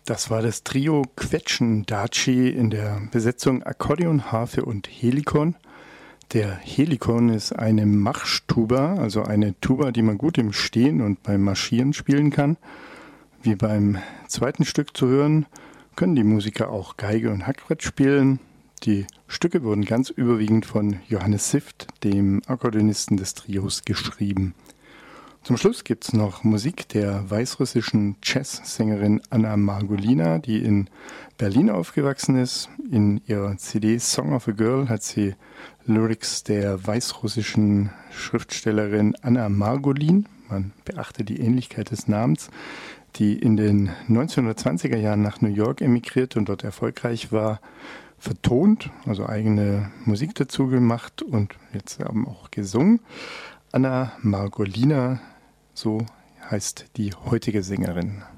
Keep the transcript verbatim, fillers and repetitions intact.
Das war das Trio Quetschen-Daci in der Besetzung Akkordeon, Harfe und Helikon. Der Helikon ist eine Marschtuba, also eine Tuba, die man gut im Stehen und beim Marschieren spielen kann. Wie beim zweiten Stück zu hören, können die Musiker auch Geige und Hackbrett spielen. Die Stücke wurden ganz überwiegend von Johannes Sift, dem Akkordeonisten des Trios, geschrieben. Zum Schluss gibt es noch Musik der weißrussischen Jazzsängerin Anna Margolina, die in Berlin aufgewachsen ist. In ihrer C D Song of a Girl hat sie Lyrics der weißrussischen Schriftstellerin Anna Margolin, man beachte die Ähnlichkeit des Namens, die in den neunzehnhundertzwanziger Jahren nach New York emigrierte und dort erfolgreich war, vertont, also eigene Musik dazu gemacht und jetzt haben auch gesungen. Anna Margolina, so heißt die heutige Sängerin.